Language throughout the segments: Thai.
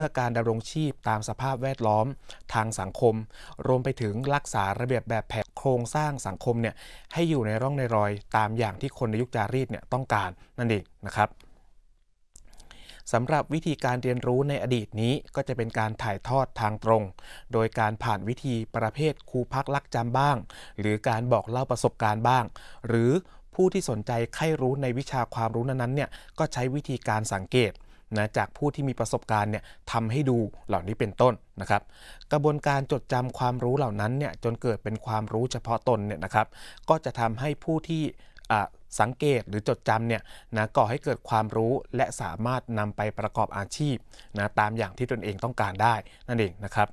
พื่อการดำรงชีพตามสภาพแวดล้อมทางสังคมรวมไปถึงรักษาระเบียบแบบแผนโครงสร้างสังคมเนี่ยให้อยู่ในร่องในรอยตามอย่างที่คนในยุคจารีตเนี่ยต้องการนั่นเองนะครับสำหรับวิธีการเรียนรู้ในอดีตนี้ก็จะเป็นการถ่ายทอดทางตรงโดยการผ่านวิธีประเภทครูพักลักจำบ้างหรือการบอกเล่าประสบการณ์บ้างหรือผู้ที่สนใจใคร่รู้ในวิชาความรู้นั้นๆเนี่ยก็ใช้วิธีการสังเกตนะจากผู้ที่มีประสบการณ์เนี่ยทำให้ดูเหล่านี้เป็นต้นนะครับกระบวนการจดจำความรู้เหล่านั้นเนี่ยจนเกิดเป็นความรู้เฉพาะตนเนี่ยนะครับก็จะทำให้ผู้ที่สังเกตหรือจดจำเนี่ยนะก่อให้เกิดความรู้และสามารถนำไปประกอบอาชีพนะตามอย่างที่ตนเองต้องการได้นั่นเองนะครับ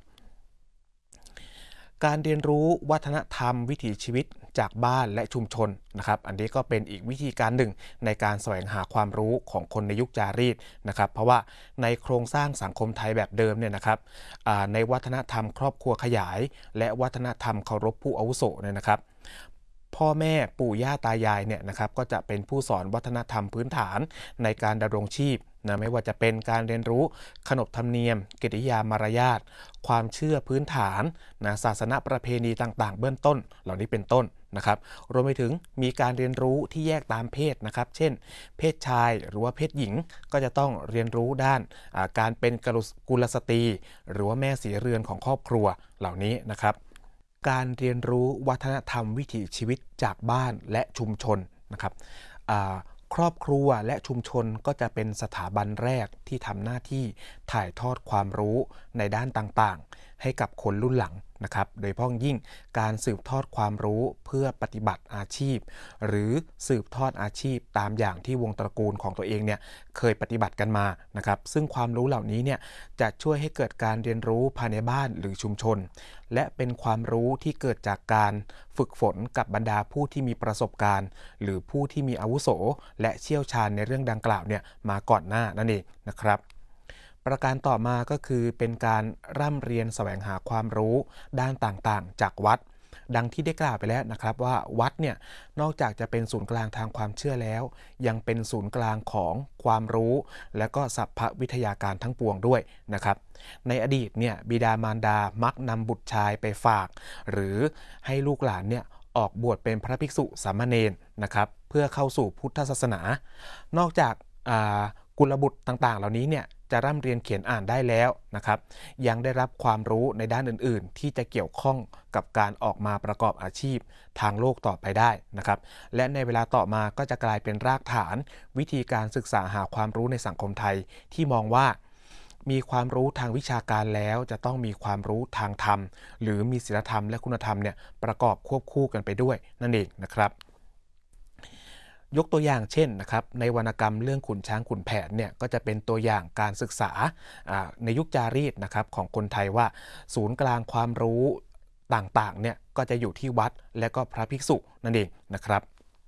การเรียนรู้วัฒนธรรมวิถีชีวิตจากบ้านและชุมชนนะครับอันนี้ก็เป็นอีกวิธีการหนึ่งในการแสวงหาความรู้ของคนในยุคจารีตนะครับเพราะว่าในโครงสร้างสังคมไทยแบบเดิมเนี่ยนะครับในวัฒนธรรมครอบครัวขยายและวัฒนธรรมเคารพผู้อาวุโสเนี่ยนะครับพ่อแม่ปู่ย่าตายายเนี่ยนะครับก็จะเป็นผู้สอนวัฒนธรรมพื้นฐานในการดำรงชีพนะไม่ว่าจะเป็นการเรียนรู้ขนบธรรมเนียมกิริยามารยาทความเชื่อพื้นฐานนะศาสนาประเพณีต่างๆเบื้องต้นเหล่านี้เป็นต้นนะครับรวมไปถึงมีการเรียนรู้ที่แยกตามเพศนะครับเช่นเพศชายหรือว่าเพศหญิงก็จะต้องเรียนรู้ด้านการเป็นกุลสตรีหรือว่าแม่สีเรือนของครอบครัวเหล่านี้นะครับ การเรียนรู้วัฒนธรรมวิถีชีวิตจากบ้านและชุมชนนะครับครอบครัวและชุมชนก็จะเป็นสถาบันแรกที่ทำหน้าที่ถ่ายทอดความรู้ในด้านต่างๆให้กับคนรุ่นหลังนะครับโดยเฉพาะยิ่งการสืบทอดความรู้เพื่อปฏิบัติอาชีพหรือสืบทอดอาชีพตามอย่างที่วงตระกูลของตัวเองเนี่ยเคยปฏิบัติกันมานะครับซึ่งความรู้เหล่านี้เนี่ยจะช่วยให้เกิดการเรียนรู้ภายในบ้านหรือชุมชน และเป็นความรู้ที่เกิดจากการฝึกฝนกับบรรดาผู้ที่มีประสบการณ์หรือผู้ที่มีอาวุโสและเชี่ยวชาญในเรื่องดังกล่าวเนี่ยมาก่อนหน้านั่นเองนะครับประการต่อมาก็คือเป็นการร่ำเรียนแสวงหาความรู้ด้านต่างๆจากวัดดังที่ได้กล่าวไปแล้วนะครับว่าวัดเนี่ยนอกจากจะเป็นศูนย์กลางทางความเชื่อแล้วยังเป็นศูนย์กลางของความรู้และก็สรรพวิทยาการทั้งปวงด้วยนะครับ ในอดีตเนี่ยบิดามารดามักนำบุตรชายไปฝากหรือให้ลูกหลานเนี่ยออกบวชเป็นพระภิกษุสามเณรนะครับเพื่อเข้าสู่พุทธศาสนานอกจากกุลบุตรต่างๆเหล่านี้เนี่ยจะร่ำเรียนเขียนอ่านได้แล้วนะครับยังได้รับความรู้ในด้านอื่นๆที่จะเกี่ยวข้องกับการออกมาประกอบอาชีพทางโลกต่อไปได้นะครับและในเวลาต่อมาก็จะกลายเป็นรากฐานวิธีการศึกษาหาความรู้ในสังคมไทยที่มองว่า มีความรู้ทางวิชาการแล้วจะต้องมีความรู้ทางธรรมหรือมีศีลธรรมและคุณธรรมเนี่ยประกอบควบคู่กันไปด้วยนั่นเองนะครับยกตัวอย่างเช่นนะครับในวรรณกรรมเรื่องขุนช้างขุนแผนเนี่ยก็จะเป็นตัวอย่างการศึกษาในยุคจารีตนะครับของคนไทยว่าศูนย์กลางความรู้ต่างๆเนี่ยก็จะอยู่ที่วัดและก็พระภิกษุนั่นเองนะครับ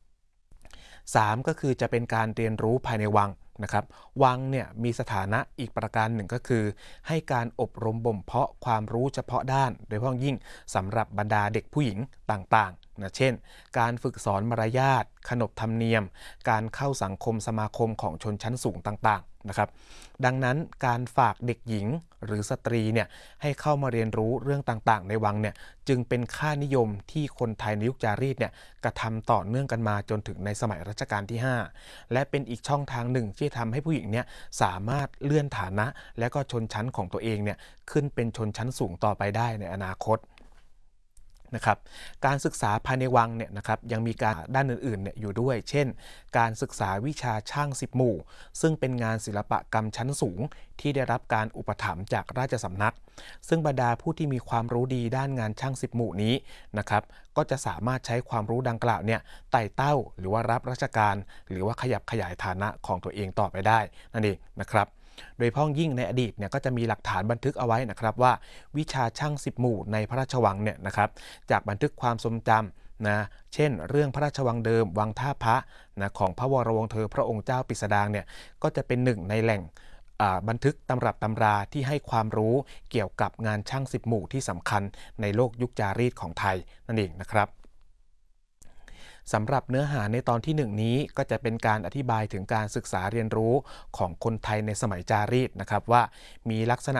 3ก็คือจะเป็นการเรียนรู้ภายในวังนะครับวังเนี่ยมีสถานะอีกประการหนึ่งก็คือให้การอบรมบ่มเพาะความรู้เฉพาะด้านโดยเฉพาะยิ่งสำหรับบรรดาเด็กผู้หญิงต่างๆนะเช่นการฝึกสอนมารยาทขนบธรรมเนียมการเข้าสังคมสมาคมของชนชั้นสูงต่างๆนะครับดังนั้นการฝากเด็กหญิงหรือสตรีเนี่ยให้เข้ามาเรียนรู้เรื่องต่างๆในวังเนี่ยจึงเป็นค่านิยมที่คนไทยในยุคจารีตเนี่ยกระทำต่อเนื่องกันมาจนถึงในสมัยรัชกาลที่5และเป็นอีกช่องทางหนึ่งที่ทำให้ผู้หญิงเนี่ยสามารถเลื่อนฐานะและก็ชนชั้นของตัวเองเนี่ยขึ้นเป็นชนชั้นสูงต่อไปได้ในอนาคตนะครับการศึกษาภายในวังเนี่ยนะครับยังมีการด้านอื่นๆเนี่ยอยู่ด้วยเช่นการศึกษาวิชาช่างสิบหมู่ซึ่งเป็นงานศิลปกรรมชั้นสูงที่ได้รับการอุปถัมภ์จากราชสำนักซึ่งบรรดาผู้ที่มีความรู้ดีด้านงานช่างสิบหมู่นี้นะครับก็จะสามารถใช้ความรู้ดังกล่าวเนี่ยไต่เต้าหรือว่ารับราชการหรือว่าขยับขยายฐานะของตัวเองต่อไปได้นั่นเองนะครับ โดยพ้องยิ่งในอดีตเนี่ยก็จะมีหลักฐานบันทึกเอาไว้นะครับว่าวิชาช่างสิบหมู่ในพระราชวังเนี่ยนะครับจากบันทึกความทรงจำนะเช่นเรื่องพระราชวังเดิมวังท่าพระนะของพระวรวงศ์เธอพระองค์เจ้าปิสดางเนี่ยก็จะเป็นหนึ่งในแหล่งบันทึกตำรับตำราที่ให้ความรู้เกี่ยวกับงานช่างสิบหมู่ที่สำคัญในโลกยุคจารีตของไทยนั่นเองนะครับสำหรับเนื้อหาในตอนที่1นี้ก็จะเป็นการอธิบายถึงการศึกษาเรียนรู้ของคนไทยในสมัยจารีตนะครับว่ามีลักษณะ